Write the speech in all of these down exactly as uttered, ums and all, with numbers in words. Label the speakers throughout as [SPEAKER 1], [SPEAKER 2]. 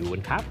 [SPEAKER 1] ดูกันครับ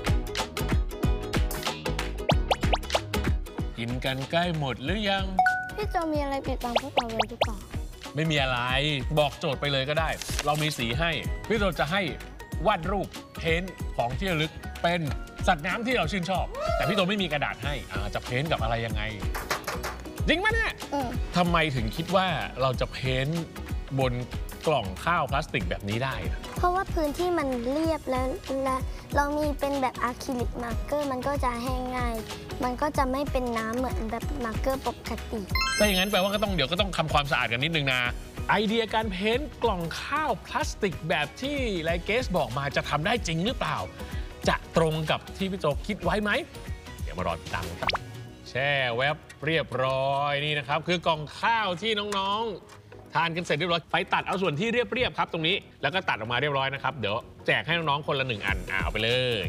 [SPEAKER 1] กินกันใกล้หมดหรือยัง
[SPEAKER 2] พี่โจมีอะไรปิดบังพวกเราเลยหรือเปล่า
[SPEAKER 1] ไม่มีอะไรบอกโจทย์ไปเลยก็ได้เรามีสีให้พี่โจจะให้วาดรูปเพ้นท์ของที่ระลึกเป็นสัตว์น้ำที่เราชื่นชอบแต่พี่โจไม่มีกระดาษให้จะเพ้นท์กับอะไรยังไงจริงไหมเนี่ยทำไมถึงคิดว่าเราจะเพ้นท์บนกล่องข้าวพลาสติกแบบนี้ได้
[SPEAKER 2] เพราะว่าพื้นที่มันเรียบแล้วและเรามีเป็นแบบอะคริลิกมาร์กเกอร์มันก็จะแห้งง่ายมันก็จะไม่เป็นน้ำเหมือนแบบมาร์กเกอร์ปกติ
[SPEAKER 1] ถ้าอย่างนั้นแปลว่าก็ต้องเดี๋ยวก็ต้องทำความสะอาดกันนิดนึงนะไอเดียการเพ้นท์กล่องข้าวพลาสติกแบบที่ไลเกสบอกมาจะทำได้จริงหรือเปล่าจะตรงกับที่พี่โจคิดไว้ไหมเดี๋ยวมารอติดตามครับแช่แวบเรียบร้อยนี่นะครับคือกล่องข้าวที่น้องๆทานกันเสร็จเรียบร้อยไปตัดเอาส่วนที่เรียบๆครับตรงนี้แล้วก็ตัดออกมาเรียบร้อยนะครับเดี๋ยวแจกให้น้องๆคนละหนึ่งอันเอาไปเลย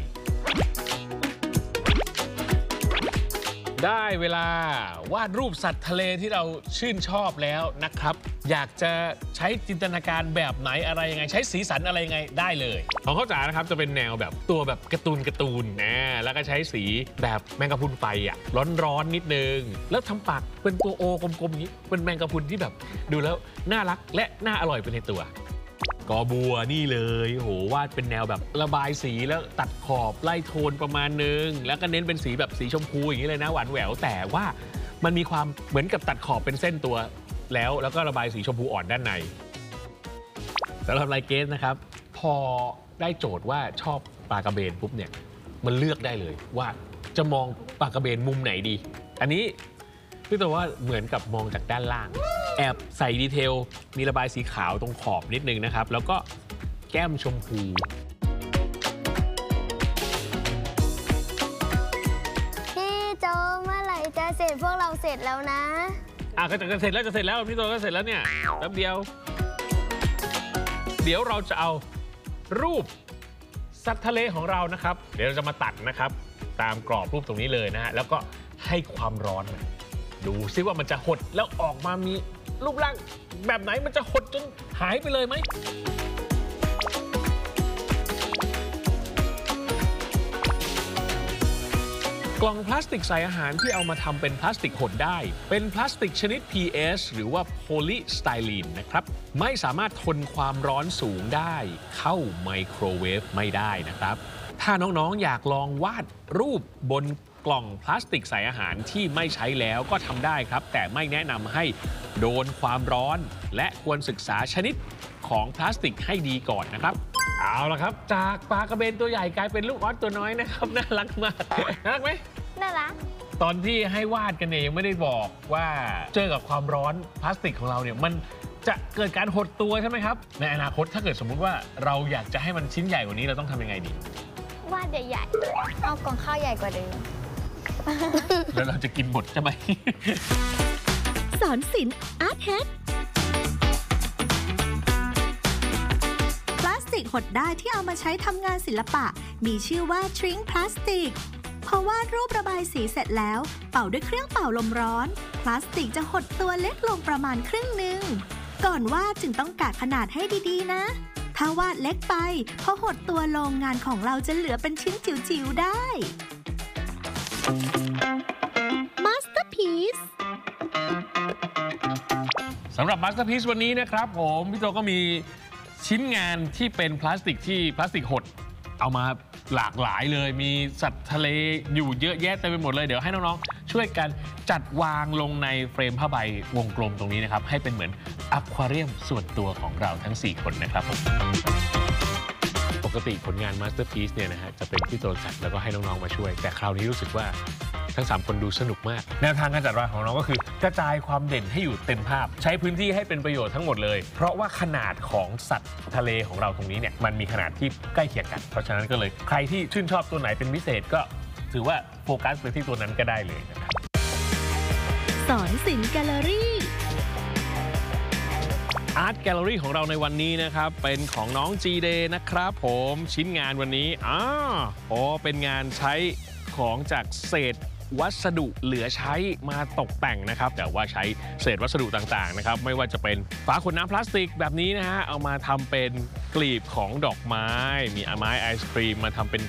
[SPEAKER 1] ได้เวลาวาดรูปสัตว์ทะเลที่เราชื่นชอบแล้วนะครับอยากจะใช้จินตนาการแบบไหนอะไรยังไงใช้สีสันอะไรยังไงได้เลยของข้าวจ๋านะครับจะเป็นแนวแบบตัวแบบการ์ตูนการ์ตูนนะแล้วก็ใช้สีแบบแมงกะพรุนไฟอ่ะร้อนๆนิดนึงแล้วทำปากเป็นตัวโอกลมๆนี้เป็นแมงกะพรุนที่แบบดูแล้วน่ารักและน่าอร่อยไปในตัวกอบัวนี่เลยโหวาดเป็นแนวแบบระบายสีแล้วตัดขอบไล่โทนประมาณนึงแล้วก็เน้นเป็นสีแบบสีชมพูอย่างนี้เลยนะหวานแหววแต่ว่ามันมีความเหมือนกับตัดขอบเป็นเส้นตัวแล้วแล้วก็ระบายสีชมพูอ่อนด้านในสำหรับไลเกสนะครับพอได้โจทย์ว่าชอบปลากระเบนปุ๊บเนี่ยมันเลือกได้เลยว่าจะมองปลากระเบนมุมไหนดีอันนี้พี่ตัวว่าเหมือนกับมองจากด้านล่างแอบใส่ดีเทลมีระบายสีขาวตรงขอบนิดนึงนะครับแล้วก็แก้มชมพู
[SPEAKER 2] พี่โจเมื่อไหร่จะเสร็จพวกเราเสร็จแล้วนะ
[SPEAKER 1] อ่ะก็จะเสร็จแล้วจะเสร็จแล้วพี่ตัวก็เสร็จแล้วเนี่ยแป๊บเดียวเดี๋ยวเราจะเอารูปสัตว์ทะเลของเรานะครับเดี๋ยวเราจะมาตัดนะครับตามกรอบรูปตรงนี้เลยนะฮะแล้วก็ให้ความร้อนดูซิว่ามันจะหดแล้วออกมามีรูปร่างแบบไหนมันจะหดจนหายไปเลยไหมกล่องพลาสติกใส่อาหารที่เอามาทำเป็นพลาสติกหดได้เป็นพลาสติกชนิด พี เอช หรือว่าโพลีสไตรีนนะครับไม่สามารถทนความร้อนสูงได้เข้าไมโครเวฟไม่ได้นะครับถ้าน้องๆอยากลองวาดรูปบนกล่องพลาสติกใส่อาหารที่ไม่ใช้แล้วก็ทำได้ครับแต่ไม่แนะนำให้โดนความร้อนและควรศึกษาชนิดของพลาสติกให้ดีก่อนนะครับเอาละครับจากปลากระเบนตัวใหญ่กลายเป็นลูกออสตัวน้อยนะครับน่ารักมากน่ารักไหม
[SPEAKER 2] น่ารัก
[SPEAKER 1] ตอนที่ให้วาดกันเนี่ยยังไม่ได้บอกว่าเจอกับความร้อนพลาสติกของเราเนี่ยมันจะเกิดการหดตัวใช่ไหมครับในอนาคตถ้าเกิดสมมุติว่าเราอยากจะให้มันชิ้นใหญ่กว่านี้เราต้องทำยังไงดี
[SPEAKER 2] วาดใหญ่ๆเอากล่องข้าวใหญ่กว่าเดิม
[SPEAKER 1] แล้วเราจะกินหมดใช่ไหม
[SPEAKER 3] สอนศิลป์อาร์ตแฮกพลาสติกหดได้ที่เอามาใช้ทำงานศิลปะมีชื่อว่าทริงพลาสติกพอวาดรูประบายสีเสร็จแล้วเป่าด้วยเครื่องเป่าลมร้อนพลาสติกจะหดตัวเล็กลงประมาณครึ่งหนึ่งก่อนวาดจึงต้องกะขนาดให้ดีๆนะถ้าวาดเล็กไปพอหดตัวลงงานของเราจะเหลือเป็นชิ้นจิ๋วๆได้Masterpiece
[SPEAKER 1] สำหรับ Masterpiece วันนี้นะครับผมพี่โจก็มีชิ้นงานที่เป็นพลาสติกที่พลาสติกหดเอามาหลากหลายเลยมีสัตว์ทะเลอยู่เยอะแยะเต็มไปหมดเลยเดี๋ยวให้น้องๆช่วยกันจัดวางลงในเฟรมผ้าใบวงกลมตรงนี้นะครับให้เป็นเหมือนอควาเรียมส่วนตัวของเราทั้งสี่คนนะครับผมปกติผลงาน Masterpiece เนี่ยนะฮะจะเป็นพี่โจจัดแล้วก็ให้น้องๆมาช่วยแต่คราวนี้รู้สึกว่าทั้งสามคนดูสนุกมากแนวทางการจัดวางของน้องก็คือกระจายความเด่นให้อยู่เต็มภาพใช้พื้นที่ให้เป็นประโยชน์ทั้งหมดเลยเพราะว่าขนาดของสัตว์ทะเลของเราตรงนี้เนี่ยมันมีขนาดที่ใกล้เคียงกันเพราะฉะนั้นก็เลยใครที่ชื่นชอบตัวไหนเป็นพิเศษก็ถือว่าโฟกัสไปที่ตัวนั้นก็ได้เลยนะครับ
[SPEAKER 3] สอนศิลป์แกลเลอรี่
[SPEAKER 1] อาร์ตแกลเลอรี่ของเราในวันนี้นะครับเป็นของน้อง จี เดย์ นะครับผมชิ้นงานวันนี้อ๋อโอ้เป็นงานใช้ของจากเศษวัสดุเหลือใช้มาตกแต่งนะครับแต่ว่าใช้เศษวัสดุต่างๆนะครับไม่ว่าจะเป็นฝาขวดน้ำพลาสติกแบบนี้นะฮะเอามาทำเป็นกลีบของดอกไม้มีไม้ไอศครีมมาทำเป็น